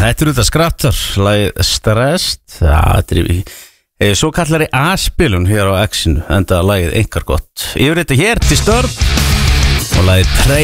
Þetta er út af Skraptar, lagið Stressed. Þetta er svo kallari A-spilun hér á X-inu, enda lagið einkar gott. Yfir þetta hér til störn og lagið Train.